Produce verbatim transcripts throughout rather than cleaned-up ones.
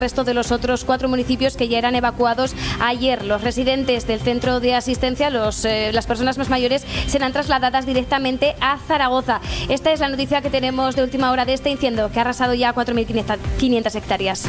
resto de los otros cuatro municipios que ya eran evacuados ayer. Los residentes del centro de asistencia, los, eh, las personas más mayores, serán trasladadas directamente a Zaragoza. Esta es la noticia que tenemos de última hora de este incendio que ha arrasado ya cuatro mil quinientas hectáreas.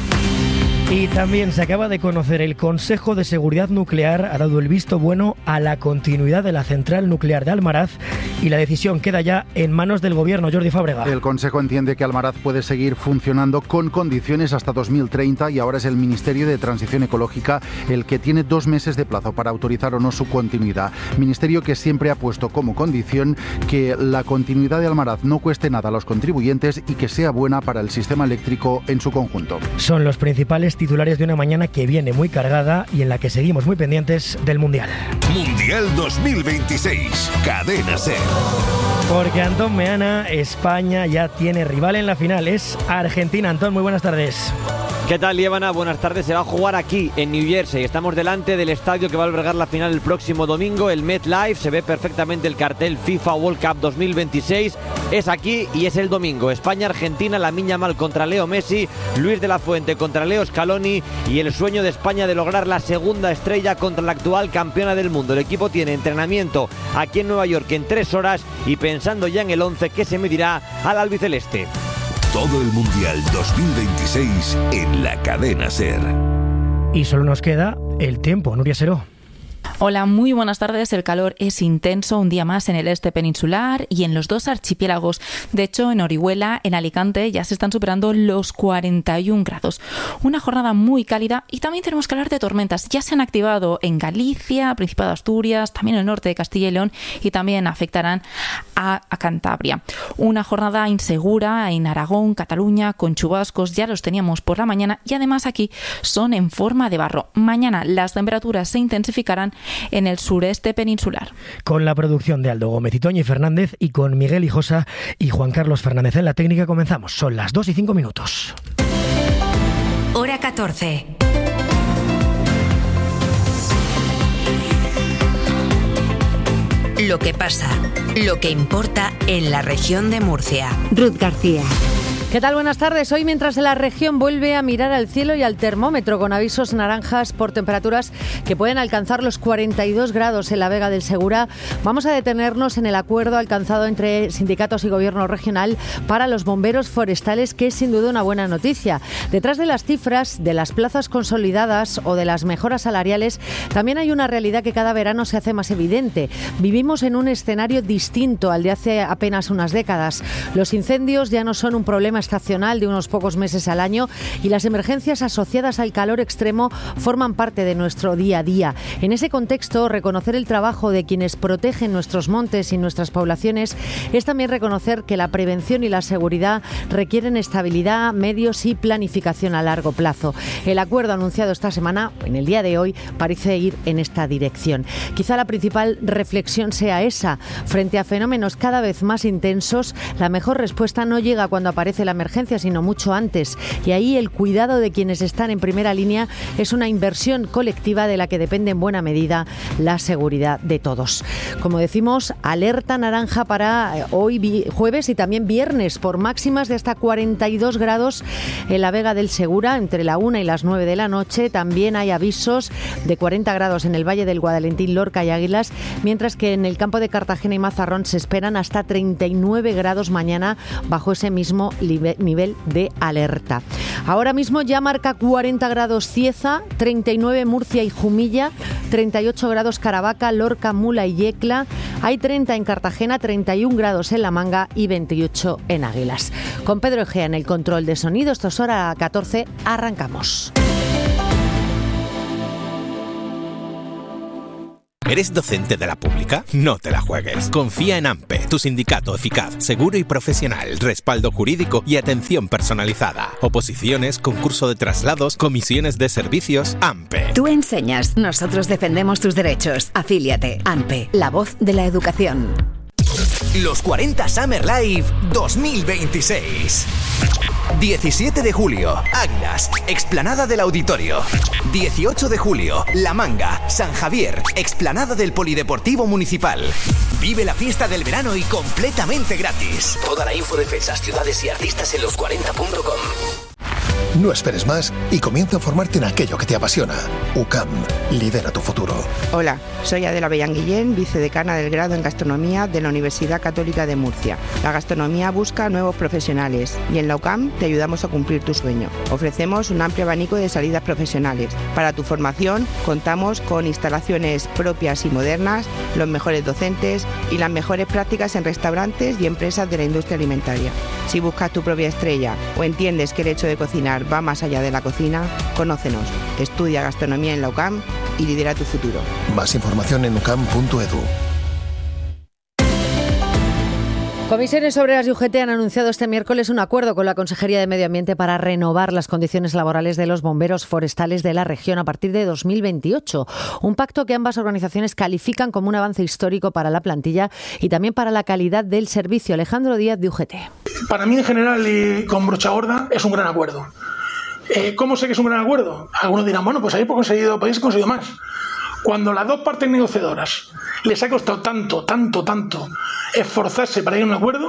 Y también se acaba de conocer, el Consejo de Seguridad Nuclear ha dado el visto bueno a la continuidad de la central nuclear de Almaraz y la decisión queda ya en manos del Gobierno. Jordi Fábrega. El Consejo entiende que Almaraz puede seguir funcionando con condiciones hasta dos mil treinta y ahora es el Ministerio de Transición Ecológica el que tiene dos meses de plazo para autorizar o no su continuidad. Ministerio que siempre ha puesto como condición que la continuidad de Almaraz no cueste nada a los contribuyentes y que sea buena para el sistema eléctrico en su conjunto. Son los principales titulares de una mañana que viene muy cargada y en la que seguimos muy pendientes del Mundial. Mundial dos mil veintiséis, Cadena SER. Porque Antón Meana, España ya tiene rival en la final, es Argentina. Antón, muy buenas tardes. ¿Qué tal, Liébana? Buenas tardes. Se va a jugar aquí, en New Jersey. Estamos delante del estadio que va a albergar la final el próximo domingo, el MetLife. Se ve perfectamente el cartel FIFA World Cup dos mil veintiséis. Es aquí y es el domingo. España-Argentina, Lamine Yamal contra Leo Messi, Luis de la Fuente contra Leo Scaloni y el sueño de España de lograr la segunda estrella contra la actual campeona del mundo. El equipo tiene entrenamiento aquí en Nueva York en tres horas y pensando ya en el once que se medirá al albiceleste. Todo el Mundial dos mil veintiséis en la Cadena SER. Y solo nos queda el tiempo. Nuria Seró. Hola, muy buenas tardes. El calor es intenso un día más en el este peninsular y en los dos archipiélagos. De hecho, en Orihuela, en Alicante, ya se están superando los cuarenta y un grados. Una jornada muy cálida y también tenemos que hablar de tormentas. Ya se han activado en Galicia, Principado de Asturias, también el norte de Castilla y León y también afectarán a, a Cantabria. Una jornada insegura en Aragón, Cataluña, con chubascos. Ya los teníamos por la mañana y además aquí son en forma de barro. Mañana las temperaturas se intensificarán en el sureste peninsular. Con la producción de Aldo Gómez y Toñi Fernández y con Miguel Hijosa y Juan Carlos Fernández en la técnica comenzamos. Son las dos y cinco minutos. Hora catorce. Lo que pasa, lo que importa en la región de Murcia. Ruth García. ¿Qué tal? Buenas tardes. Hoy, mientras la región vuelve a mirar al cielo y al termómetro con avisos naranjas por temperaturas que pueden alcanzar los cuarenta y dos grados en la Vega del Segura, vamos a detenernos en el acuerdo alcanzado entre sindicatos y gobierno regional para los bomberos forestales, que es sin duda una buena noticia. Detrás de las cifras, de las plazas consolidadas o de las mejoras salariales, también hay una realidad que cada verano se hace más evidente. Vivimos en un escenario distinto al de hace apenas unas décadas. Los incendios ya no son un problema estacional de unos pocos meses al año y las emergencias asociadas al calor extremo forman parte de nuestro día a día. En ese contexto, reconocer el trabajo de quienes protegen nuestros montes y nuestras poblaciones es también reconocer que la prevención y la seguridad requieren estabilidad, medios y planificación a largo plazo. El acuerdo anunciado esta semana, en el día de hoy, parece ir en esta dirección. Quizá la principal reflexión sea esa. Frente a fenómenos cada vez más intensos, la mejor respuesta no llega cuando aparece la emergencia, sino mucho antes. Y ahí el cuidado de quienes están en primera línea es una inversión colectiva de la que depende en buena medida la seguridad de todos. Como decimos, alerta naranja para hoy jueves y también viernes por máximas de hasta cuarenta y dos grados en la Vega del Segura entre la una y las nueve de la noche. También hay avisos de cuarenta grados en el Valle del Guadalentín, Lorca y Águilas, mientras que en el campo de Cartagena y Mazarrón se esperan hasta treinta y nueve grados mañana bajo ese mismo nivel de alerta. Ahora mismo ya marca cuarenta grados Cieza, treinta y nueve Murcia y Jumilla, treinta y ocho grados Caravaca, Lorca, Mula y Yecla, hay treinta en Cartagena, treinta y un grados en La Manga y veintiocho en Águilas. Con Pedro Egea en el control de sonido, esto es hora catorce, arrancamos. ¿Eres docente de la pública? No te la juegues. Confía en AMPE, tu sindicato eficaz, seguro y profesional, respaldo jurídico y atención personalizada. Oposiciones, concurso de traslados, comisiones de servicios. AMPE. Tú enseñas, nosotros defendemos tus derechos. Afíliate. AMPE, la voz de la educación. Los cuarenta Summer Live dos mil veintiséis. diecisiete de julio, Águilas, explanada del Auditorio. dieciocho de julio, La Manga, San Javier, explanada del Polideportivo Municipal. Vive la fiesta del verano y completamente gratis. Toda la info de fechas, ciudades y artistas en los cuarenta punto com. No esperes más y comienza a formarte en aquello que te apasiona. U C A M, lidera tu futuro. Hola, soy Adela Bellán Guillén, vicedecana del grado en Gastronomía de la Universidad Católica de Murcia. La gastronomía busca nuevos profesionales y en la U C A M te ayudamos a cumplir tu sueño. Ofrecemos un amplio abanico de salidas profesionales. Para tu formación contamos con instalaciones propias y modernas, los mejores docentes y las mejores prácticas en restaurantes y empresas de la industria alimentaria. Si buscas tu propia estrella o entiendes que el hecho de cocinar va más allá de la cocina, conócenos. Estudia gastronomía en la U C A M y lidera tu futuro. Más información en u c a m punto e d u. Comisiones Obreras y U G T han anunciado este miércoles un acuerdo con la Consejería de Medio Ambiente para renovar las condiciones laborales de los bomberos forestales de la región a partir de dos mil veintiocho. Un pacto que ambas organizaciones califican como un avance histórico para la plantilla y también para la calidad del servicio. Alejandro Díaz, de U G T. Para mí, en general, y con brocha gorda, es un gran acuerdo. Eh, ¿Cómo sé que es un gran acuerdo? Algunos dirán, bueno, pues habéis conseguido, podéis conseguido más. Cuando las dos partes negociadoras les ha costado tanto, tanto, tanto esforzarse para ir a un acuerdo,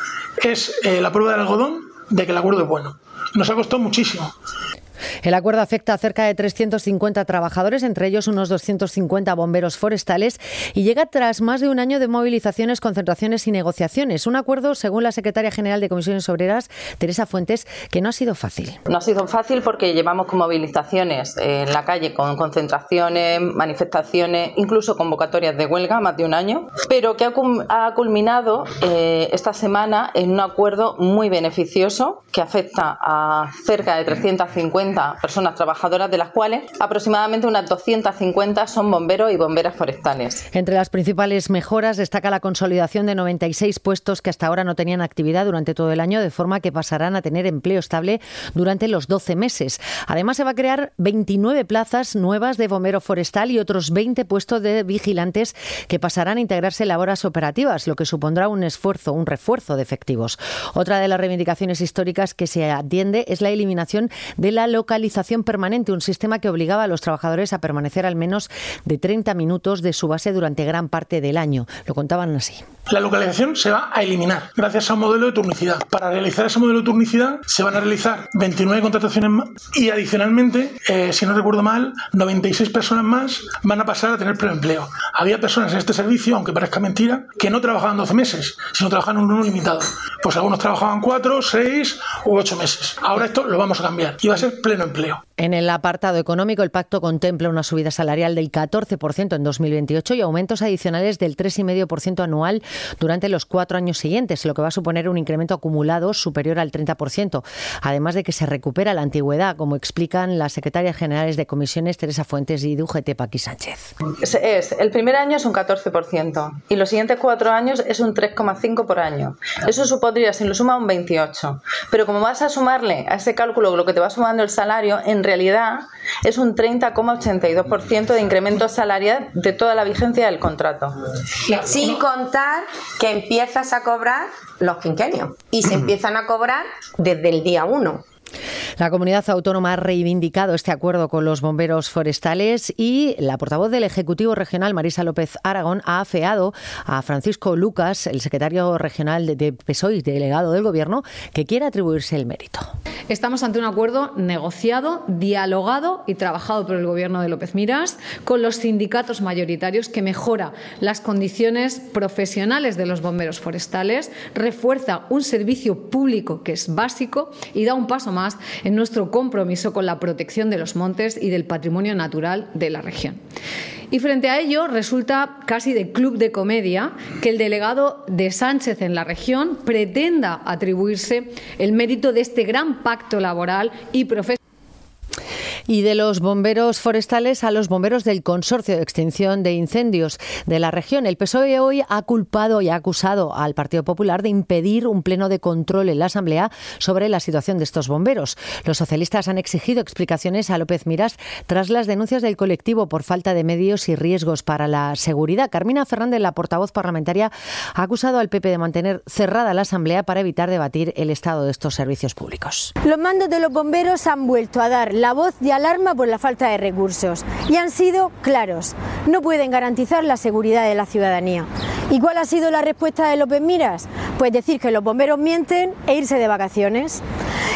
es eh, la prueba del algodón de que el acuerdo es bueno. Nos ha costado muchísimo. El acuerdo afecta a cerca de trescientos cincuenta trabajadores, entre ellos unos doscientos cincuenta bomberos forestales, y llega tras más de un año de movilizaciones, concentraciones y negociaciones. Un acuerdo, según la secretaria general de Comisiones Obreras, Teresa Fuentes, que no ha sido fácil. No ha sido fácil porque llevamos con movilizaciones en la calle, con concentraciones, manifestaciones, incluso convocatorias de huelga, más de un año, pero que ha culminado eh, esta semana en un acuerdo muy beneficioso que afecta a cerca de trescientas cincuenta personas trabajadoras, de las cuales aproximadamente unas doscientas cincuenta son bomberos y bomberas forestales. Entre las principales mejoras destaca la consolidación de noventa y seis puestos que hasta ahora no tenían actividad durante todo el año, de forma que pasarán a tener empleo estable durante los doce meses. Además, se va a crear veintinueve plazas nuevas de bombero forestal y otros veinte puestos de vigilantes que pasarán a integrarse en labores operativas, lo que supondrá un esfuerzo, un refuerzo de efectivos. Otra de las reivindicaciones históricas que se atiende es la eliminación de la localización permanente, un sistema que obligaba a los trabajadores a permanecer al menos de treinta minutos de su base durante gran parte del año. Lo contaban así. La localización se va a eliminar gracias a un modelo de turnicidad. Para realizar ese modelo de turnicidad se van a realizar veintinueve contrataciones más y adicionalmente, eh, si no recuerdo mal, noventa y seis personas más van a pasar a tener preempleo. Había personas en este servicio, aunque parezca mentira, que no trabajaban doce meses, sino trabajaban un uno limitado. Pues algunos trabajaban cuatro, seis u ocho meses. Ahora esto lo vamos a cambiar y va a ser pleno empleo. En el apartado económico, el pacto contempla una subida salarial del catorce por ciento en dos mil veintiocho y aumentos adicionales del tres coma cinco por ciento anual durante los cuatro años siguientes, lo que va a suponer un incremento acumulado superior al treinta por ciento. Además de que se recupera la antigüedad, como explican las secretarias generales de comisiones Teresa Fuentes y de U G T Paqui Sánchez. Es, es, el primer año es un catorce por ciento y los siguientes cuatro años es un tres coma cinco por ciento por año. Eso supondría, si lo suma, un veintiocho por ciento. Pero como vas a sumarle a ese cálculo lo que te va sumando el salario, en realidad es un treinta coma ochenta y dos por ciento de incremento salarial de toda la vigencia del contrato. Sin contar que empiezas a cobrar los quinquenios y se empiezan a cobrar desde el día uno. La comunidad autónoma ha reivindicado este acuerdo con los bomberos forestales y la portavoz del Ejecutivo Regional, Marisa López Aragón, ha afeado a Francisco Lucas, el secretario regional de P S O E y delegado del Gobierno, que quiere atribuirse el mérito. Estamos ante un acuerdo negociado, dialogado y trabajado por el Gobierno de López Miras con los sindicatos mayoritarios, que mejora las condiciones profesionales de los bomberos forestales, refuerza un servicio público que es básico y da un paso más en nuestro compromiso con la protección de los montes y del patrimonio natural de la región. Y frente a ello, resulta casi de club de comedia que el delegado de Sánchez en la región pretenda atribuirse el mérito de este gran pacto laboral y profesional. Y de los bomberos forestales a los bomberos del Consorcio de Extinción de Incendios de la región. El P S O E hoy ha culpado y ha acusado al Partido Popular de impedir un pleno de control en la Asamblea sobre la situación de estos bomberos. Los socialistas han exigido explicaciones a López Miras tras las denuncias del colectivo por falta de medios y riesgos para la seguridad. Carmina Fernández, la portavoz parlamentaria, ha acusado al P P de mantener cerrada la Asamblea para evitar debatir el estado de estos servicios públicos. Los mandos de los bomberos han vuelto a dar la voz de alarma por la falta de recursos y han sido claros. No pueden garantizar la seguridad de la ciudadanía. ¿Y cuál ha sido la respuesta de López Miras? Pues decir que los bomberos mienten e irse de vacaciones.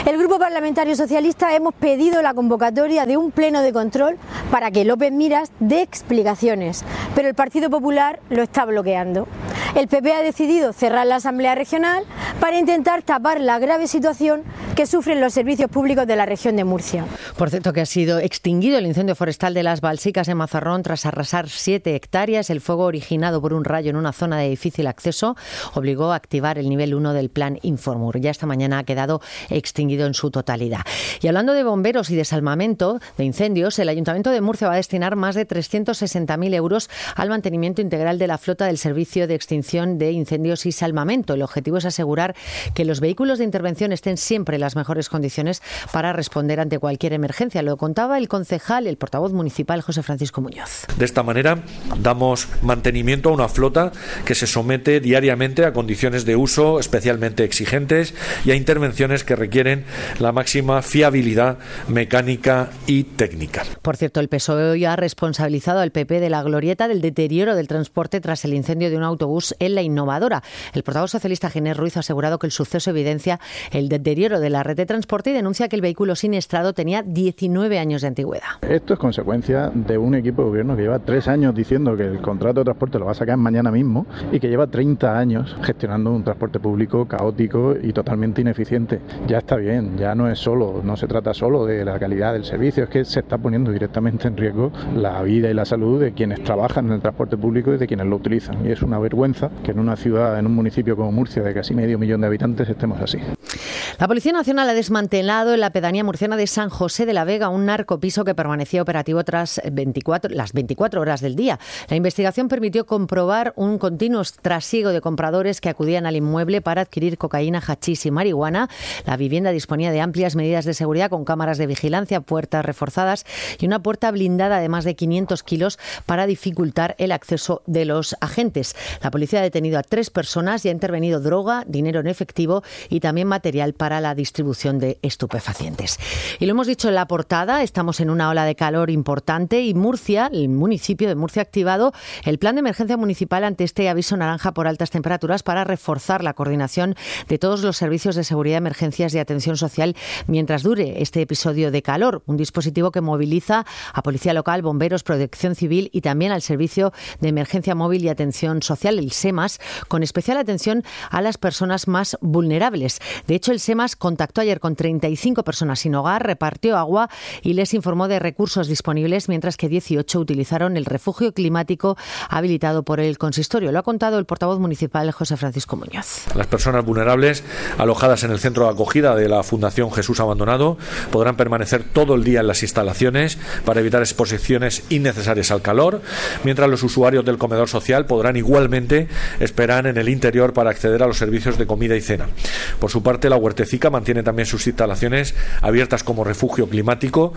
El Grupo Parlamentario Socialista hemos pedido la convocatoria de un pleno de control para que López Miras dé explicaciones, pero el Partido Popular lo está bloqueando. El P P ha decidido cerrar la Asamblea Regional para intentar tapar la grave situación que sufren los servicios públicos de la región de Murcia. Por cierto, que ha sido extinguido el incendio forestal de las Balsicas en Mazarrón tras arrasar siete hectáreas. El fuego, originado por un rayo en una zona de difícil acceso, obligó a activar el nivel uno del plan Informur. Ya esta mañana ha quedado extinguido en su totalidad. Y hablando de bomberos y de salvamento de incendios, el Ayuntamiento de Murcia va a destinar más de trescientos sesenta mil euros al mantenimiento integral de la flota del Servicio de Extinción de Incendios y Salvamento. El objetivo es asegurar que los vehículos de intervención estén siempre en las mejores condiciones para responder ante cualquier emergencia. Lo contaba el concejal, el portavoz municipal, José Francisco Muñoz. De esta manera damos mantenimiento a una flota que se somete diariamente a condiciones de uso especialmente exigentes y a intervenciones que requieren la máxima fiabilidad mecánica y técnica. Por cierto, el P S O E hoy ha responsabilizado al P P de la glorieta del deterioro del transporte tras el incendio de un autobús en La Innovadora. El portavoz socialista Ginés Ruiz ha asegurado que el suceso evidencia el deterioro de la red de transporte y denuncia que el vehículo siniestrado tenía diecinueve años de antigüedad. Esto es consecuencia de un equipo de gobierno que lleva tres años diciendo que el contrato de transporte lo va a sacar mañana mismo y que lleva treinta años gestionando un transporte público caótico y totalmente ineficiente. Ya está bien, ya no es solo, no se trata solo de la calidad del servicio, es que se está poniendo directamente en riesgo la vida y la salud de quienes trabajan en el transporte público y de quienes lo utilizan. Y es una vergüenza que en una ciudad, en un municipio como Murcia de casi medio millón de habitantes estemos así. La Policía Nacional ha desmantelado en la pedanía murciana de San José de la Vega un narcopiso que permanecía operativo tras veinticuatro, las veinticuatro horas del día. La investigación permitió comprobar un continuo trasiego de compradores que acudían al inmueble para adquirir cocaína, hachís y marihuana. La vivienda disponía de amplias medidas de seguridad con cámaras de vigilancia, puertas reforzadas y una puerta blindada de más de quinientos kilos para dificultar el acceso de los agentes. La policía ha detenido a tres personas y ha intervenido droga, dinero en efectivo y también material para la distribución de estupefacientes. Y lo hemos dicho en la portada, estamos en una ola de calor importante y Murcia, el municipio de Murcia, ha activado el plan de emergencia municipal ante este aviso naranja por altas temperaturas para reforzar la coordinación de todos los servicios de seguridad, emergencias y atención social mientras dure este episodio de calor. Un dispositivo que moviliza a Policía Local, Bomberos, Protección Civil y también al Servicio de Emergencia Móvil y Atención Social, el SEMAS, con especial atención a las personas más vulnerables. De hecho, el SEMAS contactó ayer con treinta y cinco personas sin hogar, repartió agua y les informó de recursos disponibles, mientras que dieciocho utilizaron el refugio climático habilitado por el consistorio. Lo ha contado el portavoz municipal José Francisco Muñoz. Las personas vulnerables alojadas en el centro de acogida de la Fundación Jesús Abandonado podrán permanecer todo el día en las instalaciones para evitar exposiciones innecesarias al calor, mientras los usuarios del comedor social podrán igualmente esperar en el interior para acceder a los servicios de comida y cena. Por su parte, la Huertecica mantiene también sus instalaciones abiertas como refugio climático.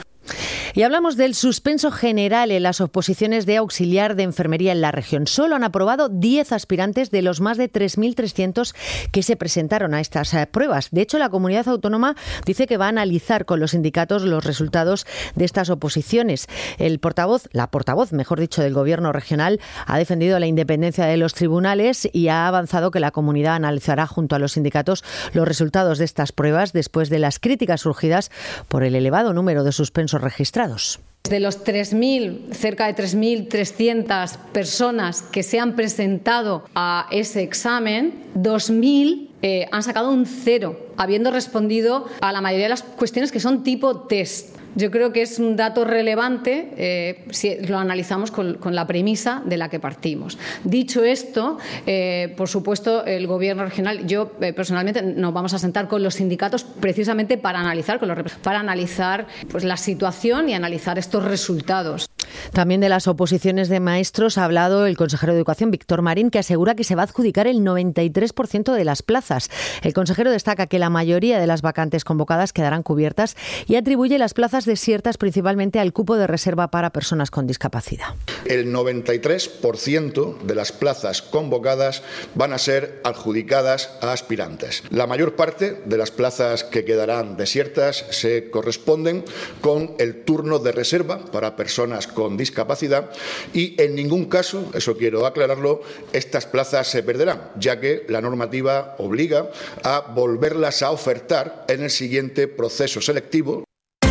Y hablamos del suspenso general en las oposiciones de auxiliar de enfermería en la región. Solo han aprobado diez aspirantes de los más de tres mil trescientos que se presentaron a estas pruebas. De hecho, la comunidad autónoma dice que va a analizar con los sindicatos los resultados de estas oposiciones. El portavoz, la portavoz, mejor dicho, del Gobierno regional ha defendido la independencia de los tribunales y ha avanzado que la comunidad analizará junto a los sindicatos los resultados de estas pruebas después de las críticas surgidas por el elevado número de suspensos registrados. De los tres mil, cerca de tres mil trescientas personas que se han presentado a ese examen, dos mil eh, han sacado un cero, habiendo respondido a la mayoría de las cuestiones que son tipo test. Yo creo que es un dato relevante eh, si lo analizamos con, con la premisa de la que partimos. Dicho esto, eh, por supuesto, el Gobierno regional, yo eh, personalmente nos vamos a sentar con los sindicatos precisamente para analizar, con los, para analizar pues, la situación y analizar estos resultados. También de las oposiciones de maestros ha hablado el consejero de Educación, Víctor Marín, que asegura que se va a adjudicar el noventa y tres por ciento de las plazas. El consejero destaca que la mayoría de las vacantes convocadas quedarán cubiertas y atribuye las plazas desiertas principalmente al cupo de reserva para personas con discapacidad. El noventa y tres por ciento de las plazas convocadas van a ser adjudicadas a aspirantes. La mayor parte de las plazas que quedarán desiertas se corresponden con el turno de reserva para personas con con discapacidad y en ningún caso, eso quiero aclararlo, estas plazas se perderán, ya que la normativa obliga a volverlas a ofertar en el siguiente proceso selectivo.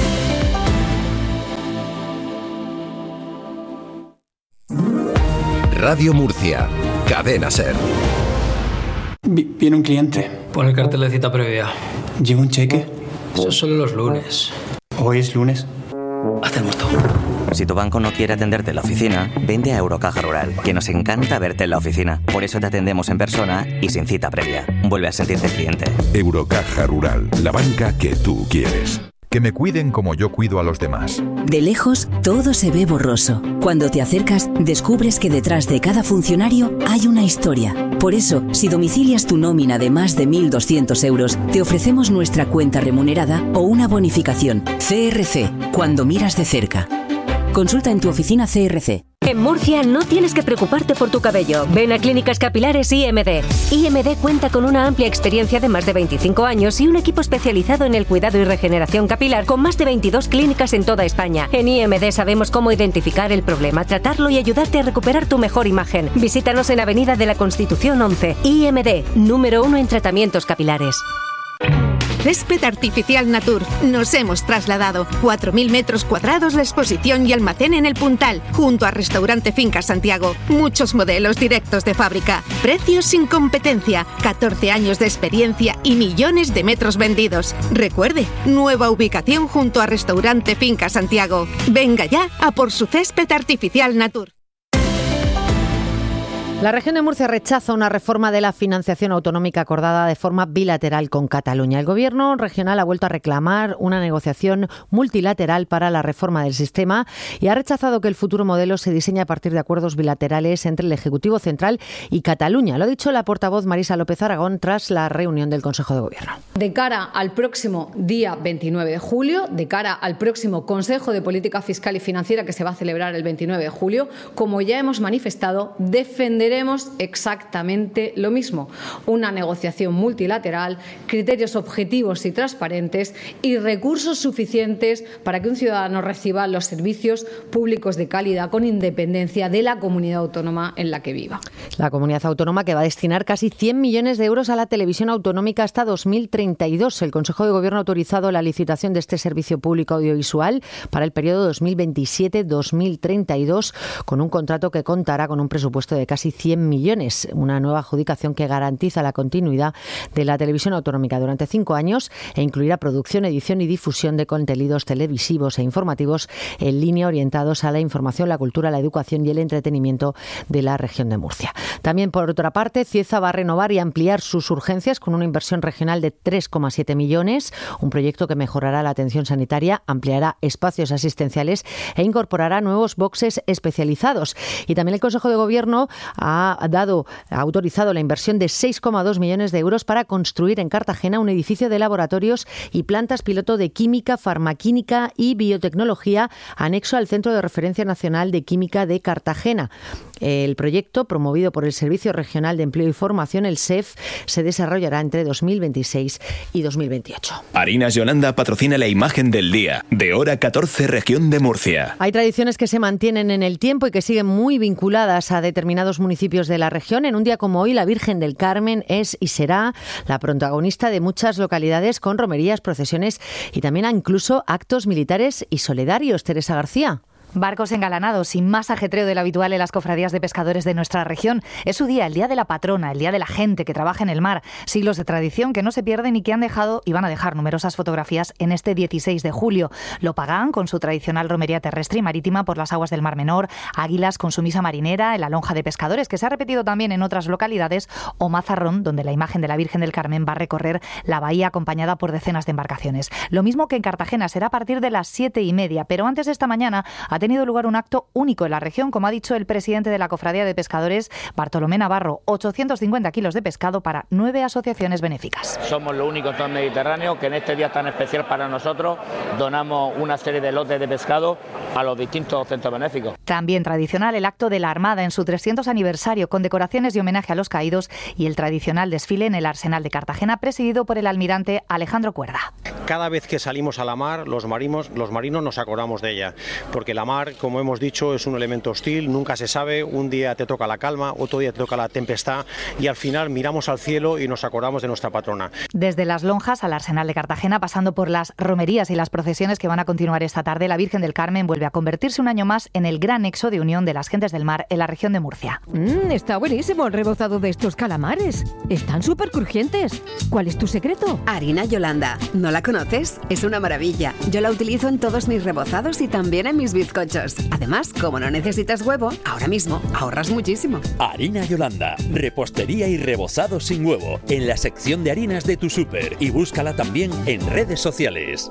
Radio Murcia, Cadena SER. Viene un cliente. Pon el cartel de cita previa. ¿Lleva un cheque? Eso es solo los lunes. ¿Hoy es lunes? Hacemos todo. Si tu banco no quiere atenderte en la oficina, vente a Eurocaja Rural, que nos encanta verte en la oficina. Por eso te atendemos en persona y sin cita previa. Vuelve a sentirte cliente. Eurocaja Rural, la banca que tú quieres. Que me cuiden como yo cuido a los demás. De lejos, todo se ve borroso. Cuando te acercas, descubres que detrás de cada funcionario hay una historia. Por eso, si domicilias tu nómina de más de mil doscientos euros, te ofrecemos nuestra cuenta remunerada o una bonificación. C R C, cuando miras de cerca. Consulta en tu oficina C R C. En Murcia no tienes que preocuparte por tu cabello. Ven a Clínicas Capilares I M D. I M D cuenta con una amplia experiencia de más de veinticinco años y un equipo especializado en el cuidado y regeneración capilar con más de veintidós clínicas en toda España. En I M D sabemos cómo identificar el problema, tratarlo y ayudarte a recuperar tu mejor imagen. Visítanos en Avenida de la Constitución once. I M D, número uno en tratamientos capilares. Césped Artificial Natur. Nos hemos trasladado. cuatro mil metros cuadrados de exposición y almacén en el Puntal, junto a Restaurante Finca Santiago. Muchos modelos directos de fábrica. Precios sin competencia. catorce años de experiencia y millones de metros vendidos. Recuerde, nueva ubicación junto a Restaurante Finca Santiago. Venga ya a por su Césped Artificial Natur. La región de Murcia rechaza una reforma de la financiación autonómica acordada de forma bilateral con Cataluña. El gobierno regional ha vuelto a reclamar una negociación multilateral para la reforma del sistema y ha rechazado que el futuro modelo se diseñe a partir de acuerdos bilaterales entre el Ejecutivo Central y Cataluña. Lo ha dicho la portavoz Marisa López Aragón tras la reunión del Consejo de Gobierno. De cara al próximo día veintinueve de julio, de cara al próximo Consejo de Política Fiscal y Financiera que se va a celebrar el veintinueve de julio, como ya hemos manifestado, defenderemos exactamente lo mismo: una negociación multilateral, criterios objetivos y transparentes y recursos suficientes para que un ciudadano reciba los servicios públicos de calidad con independencia de la comunidad autónoma en la que viva. La comunidad autónoma que va a destinar casi cien millones de euros a la televisión autonómica hasta dos mil treinta y dos. El Consejo de Gobierno ha autorizado la licitación de este servicio público audiovisual para el periodo dos mil veintisiete dos mil treinta y dos, con un contrato que contará con un presupuesto de casi cien millones, una nueva adjudicación que garantiza la continuidad de la televisión autonómica durante cinco años e incluirá producción, edición y difusión de contenidos televisivos e informativos en línea orientados a la información, la cultura, la educación y el entretenimiento de la región de Murcia. También, por otra parte, Cieza va a renovar y ampliar sus urgencias con una inversión regional de tres coma siete millones, un proyecto que mejorará la atención sanitaria, ampliará espacios asistenciales e incorporará nuevos boxes especializados. Y también el Consejo de Gobierno ha ha dado, ha autorizado la inversión de seis coma dos millones de euros para construir en Cartagena un edificio de laboratorios y plantas piloto de química, farmaquímica y biotecnología anexo al Centro de Referencia Nacional de Química de Cartagena. El proyecto, promovido por el Servicio Regional de Empleo y Formación, el S E F, se desarrollará entre dos mil veintiséis y dos mil veintiocho. Harinas Yolanda patrocina la imagen del día, de hora catorce, región de Murcia. Hay tradiciones que se mantienen en el tiempo y que siguen muy vinculadas a determinados municipios de la región. En un día como hoy, la Virgen del Carmen es y será la protagonista de muchas localidades con romerías, procesiones y también incluso actos militares y solidarios. Teresa García. Barcos engalanados y más ajetreo del habitual en las cofradías de pescadores de nuestra región. Es su día, el día de la patrona, el día de la gente que trabaja en el mar. Siglos de tradición que no se pierden y que han dejado y van a dejar numerosas fotografías en este dieciséis de julio. Lo pagan con su tradicional romería terrestre y marítima por las aguas del Mar Menor, Águilas con su misa marinera, en la lonja de pescadores, que se ha repetido también en otras localidades, o Mazarrón, donde la imagen de la Virgen del Carmen va a recorrer la bahía acompañada por decenas de embarcaciones. Lo mismo que en Cartagena, será a partir de las siete y media, pero antes de esta mañana ha tenido lugar un acto único en la región, como ha dicho el presidente de la Cofradía de Pescadores, Bartolomé Navarro, ochocientos cincuenta kilos de pescado para nueve asociaciones benéficas. Somos los únicos en todo el Mediterráneo que en este día tan especial para nosotros donamos una serie de lotes de pescado a los distintos centros benéficos. También tradicional el acto de la Armada en su trescientos aniversario, con decoraciones y homenaje a los caídos, y el tradicional desfile en el Arsenal de Cartagena, presidido por el almirante Alejandro Cuerda. cada vez que salimos a la mar, los marinos, los marinos nos acordamos de ella, porque la mar, como hemos dicho, es un elemento hostil, nunca se sabe, un día te toca la calma, otro día te toca la tempestad y al final miramos al cielo y nos acordamos de nuestra patrona. Desde las lonjas al Arsenal de Cartagena, pasando por las romerías y las procesiones que van a continuar esta tarde, la Virgen del Carmen vuelve a convertirse un año más en el gran nexo de unión de las gentes del mar en la región de Murcia. Mm, está buenísimo el rebozado de estos calamares. Están súper crujientes. ¿Cuál es tu secreto? Harina Yolanda. ¿No la conoces? Es una maravilla. Yo la utilizo en todos mis rebozados y también en mis bizcochos. Además, como no necesitas huevo, ahora mismo ahorras muchísimo. Harina Yolanda. Repostería y rebozado sin huevo. En la sección de harinas de tu súper. Y búscala también en redes sociales.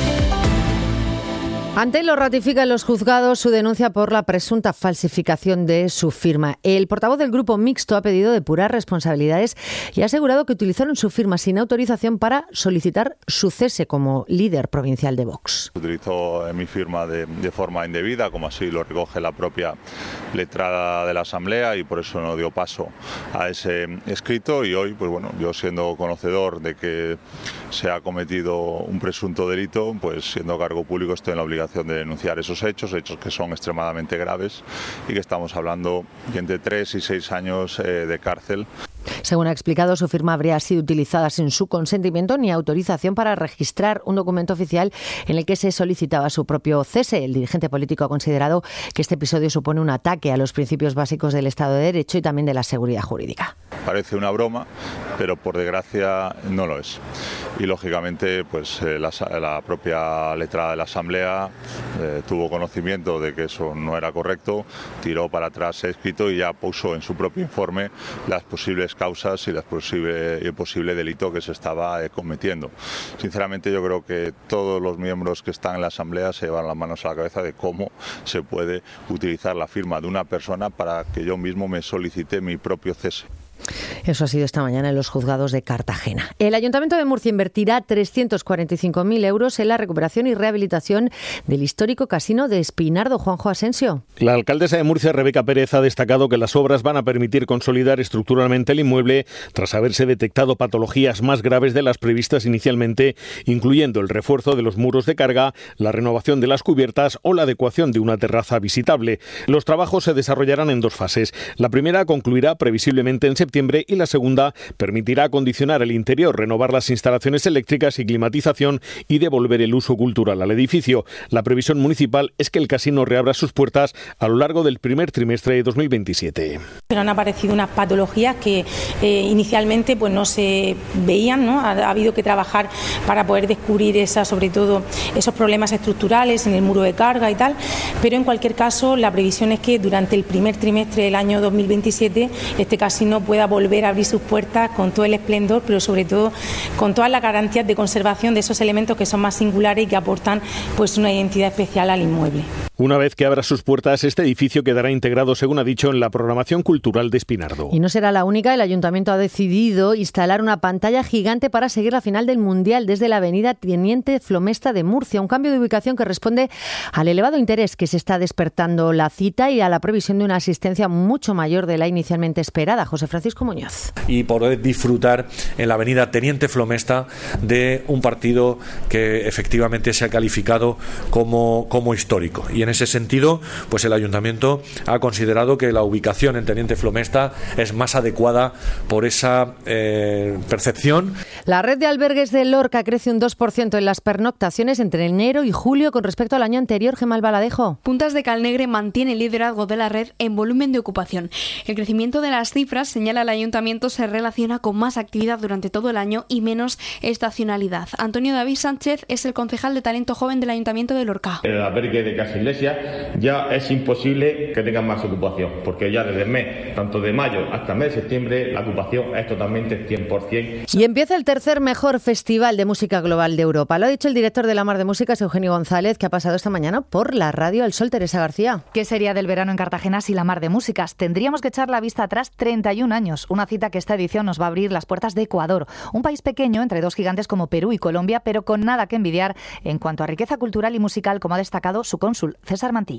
Ante lo ratifican los juzgados su denuncia por la presunta falsificación de su firma. El portavoz del Grupo Mixto ha pedido depurar responsabilidades y ha asegurado que utilizaron su firma sin autorización para solicitar su cese como líder provincial de Vox. Utilizó mi firma de, de forma indebida, como así lo recoge la propia letrada de la Asamblea, y por eso no dio paso a ese escrito. Y hoy, pues bueno, yo siendo conocedor de que se ha cometido un presunto delito, pues siendo cargo público estoy en la obligación de denunciar esos hechos, hechos que son extremadamente graves y que estamos hablando de entre tres y seis años eh, de cárcel. Según ha explicado, su firma habría sido utilizada sin su consentimiento ni autorización para registrar un documento oficial en el que se solicitaba su propio cese. El dirigente político ha considerado que este episodio supone un ataque a los principios básicos del Estado de Derecho y también de la seguridad jurídica. Parece una broma, pero por desgracia no lo es. Y lógicamente, pues eh, la, la propia letrada de la Asamblea eh, tuvo conocimiento de que eso no era correcto, tiró para atrás el escrito y ya puso en su propio informe las posibles causas y las posible, el posible delito que se estaba eh, cometiendo. Sinceramente, yo creo que todos los miembros que están en la Asamblea se llevan las manos a la cabeza de cómo se puede utilizar la firma de una persona para que yo mismo me solicite mi propio cese. Eso ha sido esta mañana en los juzgados de Cartagena. El Ayuntamiento de Murcia invertirá trescientos cuarenta y cinco mil euros en la recuperación y rehabilitación del histórico casino de Espinardo. Juanjo Asensio. La alcaldesa de Murcia, Rebeca Pérez, ha destacado que las obras van a permitir consolidar estructuralmente el inmueble tras haberse detectado patologías más graves de las previstas inicialmente, incluyendo el refuerzo de los muros de carga, la renovación de las cubiertas o la adecuación de una terraza visitable. Los trabajos se desarrollarán en dos fases. La primera concluirá previsiblemente en septiembre y la segunda permitirá acondicionar el interior, renovar las instalaciones eléctricas y climatización y devolver el uso cultural al edificio. La previsión municipal es que el casino reabra sus puertas a lo largo del primer trimestre de dos mil veintisiete. Pero han aparecido unas patologías que eh, inicialmente pues no se veían, ¿no? Ha, ha habido que trabajar para poder descubrir esa, sobre todo esos problemas estructurales en el muro de carga y tal, pero en cualquier caso la previsión es que durante el primer trimestre del año dos mil veintisiete este casino pueda volver a abrir sus puertas con todo el esplendor, pero sobre todo con todas las garantías de conservación de esos elementos que son más singulares y que aportan pues una identidad especial al inmueble. Una vez que abra sus puertas, este edificio quedará integrado, según ha dicho, en la programación cultural de Espinardo. Y no será la única. El Ayuntamiento ha decidido instalar una pantalla gigante para seguir la final del Mundial desde la avenida Teniente Flomesta de Murcia. Un cambio de ubicación que responde al elevado interés que se está despertando la cita y a la previsión de una asistencia mucho mayor de la inicialmente esperada. José Francisco Muñoz. Y poder disfrutar en la avenida Teniente Flomesta de un partido que efectivamente se ha calificado como, como histórico. Y en ese sentido, pues el Ayuntamiento ha considerado que la ubicación en Teniente Flomesta es más adecuada por esa eh, percepción. La red de albergues de Lorca crece un dos por ciento en las pernoctaciones entre enero y julio con respecto al año anterior. Gemma Baladejo. Puntas de Calnegre mantiene el liderazgo de la red en volumen de ocupación. El crecimiento de las cifras, señala el Ayuntamiento, se relaciona con más actividad durante todo el año y menos estacionalidad. Antonio David Sánchez es el concejal de Talento Joven del Ayuntamiento de Lorca. El albergue de Casa Iglesia ya es imposible que tengan más ocupación, porque ya desde el mes, tanto de mayo hasta el mes de septiembre, la ocupación es totalmente cien por ciento. Y empieza el tercer mejor festival de música global de Europa. Lo ha dicho el director de la Mar de Músicas, Eugenio González, que ha pasado esta mañana por la radio El Sol. Teresa García. ¿Qué sería del verano en Cartagena sin la Mar de Músicas? Tendríamos que echar la vista atrás treinta y un años. Una cita que esta edición nos va a abrir las puertas de Ecuador, un país pequeño entre dos gigantes como Perú y Colombia, pero con nada que envidiar en cuanto a riqueza cultural y musical, como ha destacado su cónsul, César Mantilla.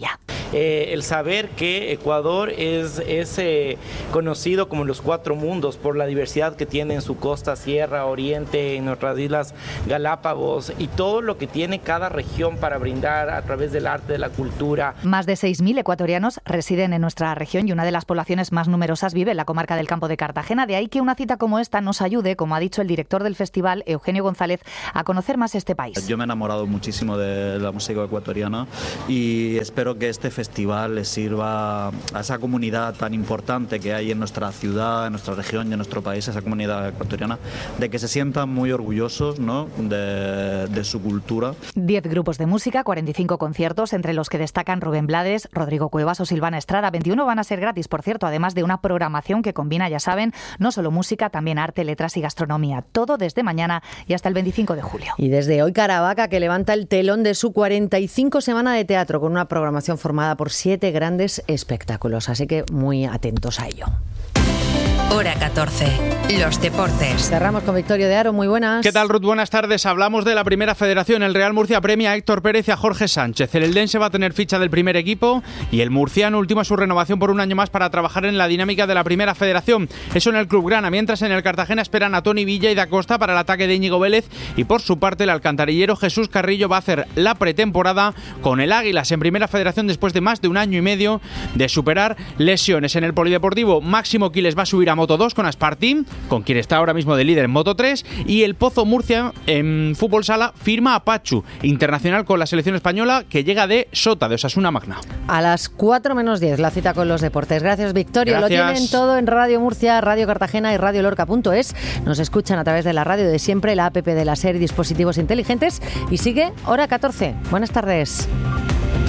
eh, el saber que Ecuador es, es eh, conocido como los cuatro mundos por la diversidad que tiene en su costa, sierra, oriente, en nuestras islas Galápagos y todo lo que tiene cada región para brindar a través del arte, de la cultura. Más de seis mil ecuatorianos residen en nuestra región y una de las poblaciones más numerosas vive en la comarca del Campo de Cartagena. De ahí que una cita como esta nos ayude, como ha dicho el director del festival, Eugenio González, a conocer más este país. Yo me he enamorado muchísimo de la música ecuatoriana y espero que este festival le sirva a esa comunidad tan importante que hay en nuestra ciudad, en nuestra región y en nuestro país, esa comunidad ecuatoriana, de que se sientan muy orgullosos, ¿no?, de, de su cultura. Diez grupos de música, cuarenta y cinco conciertos, entre los que destacan Rubén Blades, Rodrigo Cuevas o Silvana Estrada. veintiuno van a ser gratis, por cierto, además de una programación que combina, ya saben, no solo música, también arte, letras y gastronomía. Todo desde mañana y hasta el veinticinco de julio. Y desde hoy Caravaca, que levanta el telón de su cuarenta y cinco semana de teatro con una programación formada por siete grandes espectáculos. Así que muy atentos a ello. Hora catorce. Los deportes. Cerramos con Victorio de Aro. Muy buenas. ¿Qué tal, Ruth? Buenas tardes. Hablamos de la Primera Federación. El Real Murcia premia a Héctor Pérez y a Jorge Sánchez. El eldense va a tener ficha del primer equipo y el murciano ultima su renovación por un año más para trabajar en la dinámica de la Primera Federación. Eso en el Club Grana. Mientras en el Cartagena esperan a Toni Villa y Da Costa para el ataque de Íñigo Vélez. Y por su parte el alcantarillero Jesús Carrillo va a hacer la pretemporada con el Águilas en Primera Federación después de más de un año y medio de superar lesiones. En el Polideportivo, Máximo Quiles va a subir a Moto dos con Aspartim, con quien está ahora mismo de líder en Moto tres, y el Pozo Murcia en fútbol sala firma a Pachu, internacional con la selección española, que llega de Sota, de Osasuna Magna. A las cuatro menos diez, la cita con los deportes. Gracias, Victorio. Gracias. Lo tienen todo en Radio Murcia, Radio Cartagena y Radio Lorca punto es. Nos escuchan a través de la radio de siempre, la app de la SER y dispositivos inteligentes. Y sigue Hora catorce. Buenas tardes.